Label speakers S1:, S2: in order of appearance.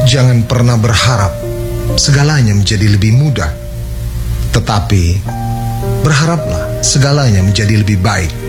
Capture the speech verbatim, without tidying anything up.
S1: Jangan pernah berharap segalanya menjadi lebih mudah, tetapi berharaplah segalanya menjadi lebih baik.